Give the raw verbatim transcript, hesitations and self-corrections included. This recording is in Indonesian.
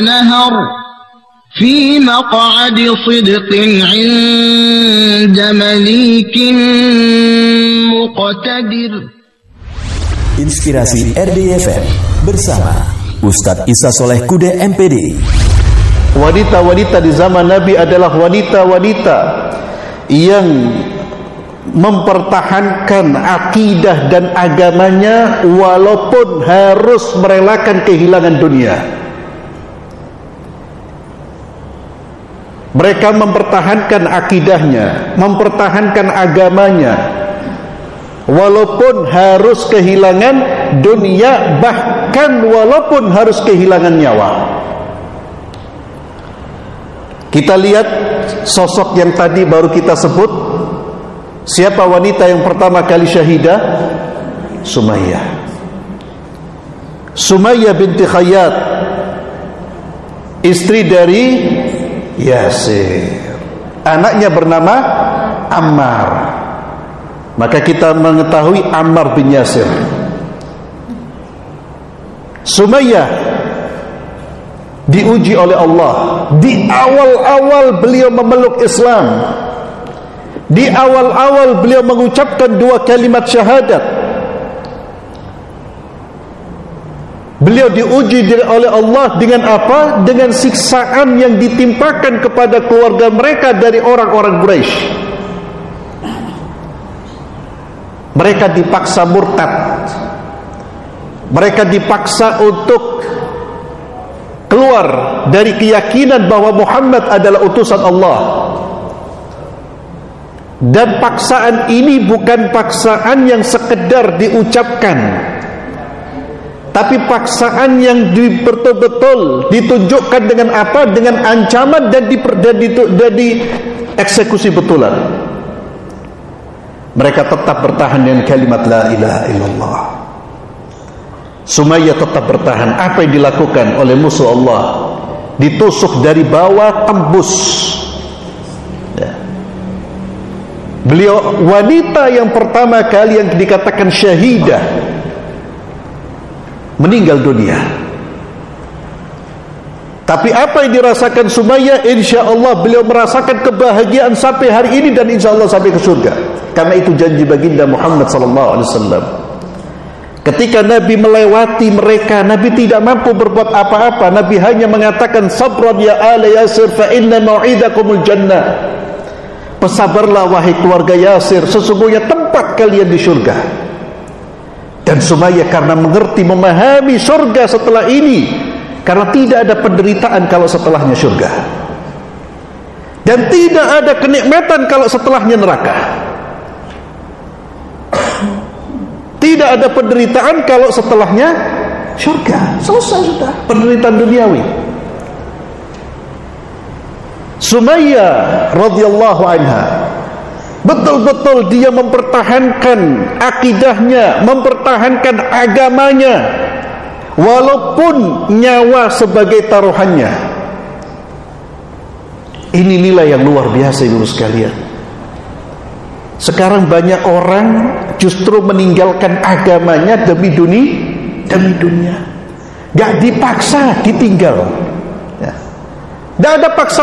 ونهر في مقعد صدق عند مليك مقتدر. Inspirasi R D F M bersama Ustadz Isa Soleh Kude M P D. Wanita-wanita di zaman Nabi adalah wanita-wanita yang mempertahankan akidah dan agamanya walaupun harus merelakan kehilangan dunia. Mereka mempertahankan akidahnya, mempertahankan agamanya walaupun harus kehilangan dunia, bahkan walaupun harus kehilangan nyawa. Kita lihat sosok yang tadi baru kita sebut. Siapa wanita yang pertama kali syahidah? Sumayyah. Sumayyah binti Khayyat, istri dari Yasir. Anaknya bernama Ammar. Maka kita mengetahui Ammar bin Yasir. Sumayyah diuji oleh Allah. Di awal-awal beliau memeluk Islam, di awal-awal beliau mengucapkan dua kalimat syahadat, beliau diuji oleh Allah dengan apa? Dengan siksaan yang ditimpakan kepada keluarga mereka dari orang-orang Quraisy. Mereka dipaksa murtad. Mereka dipaksa untuk keluar dari keyakinan bahwa Muhammad adalah utusan Allah. Dan paksaan ini bukan paksaan yang sekedar diucapkan, tapi paksaan yang betul-betul ditunjukkan dengan apa? Dengan ancaman dan, di, dan, di, dan dieksekusi betulan. Mereka tetap bertahan dengan kalimat la ilaha illallah. Sumayyah tetap bertahan. Apa yang dilakukan oleh musuh Allah? Ditusuk dari bawah, tembus. Ya. Beliau wanita yang pertama kali yang dikatakan syahidah, meninggal dunia. Tapi apa yang dirasakan Sumayyah? Insya Allah beliau merasakan kebahagiaan sampai hari ini dan insya Allah sampai ke surga. Karena itu janji baginda Muhammad sallallahu alaihi wasallam. Ketika Nabi melewati mereka, Nabi tidak mampu berbuat apa-apa. Nabi hanya mengatakan, sabran ya ala Yasir fa inna mau'idakumul jannah. Bersabarlah wahai keluarga Yasir, sesungguhnya tempat kalian di surga. Dan Sumayyah karena mengerti, memahami surga setelah ini, karena tidak ada penderitaan kalau setelahnya surga, dan tidak ada kenikmatan kalau setelahnya neraka. Tidak ada penderitaan kalau setelahnya surga. Selesai sudah penderitaan duniawi. Sumayyah radhiyallahu anha, betul-betul dia mempertahankan akidahnya, mempertahankan agamanya, walaupun nyawa sebagai taruhannya. Ini nilai yang luar biasa, ibu sekalian. Sekarang banyak orang justru meninggalkan agamanya demi dunia, demi dunia. Gak dipaksa, ditinggal. Ya. Gak ada paksa.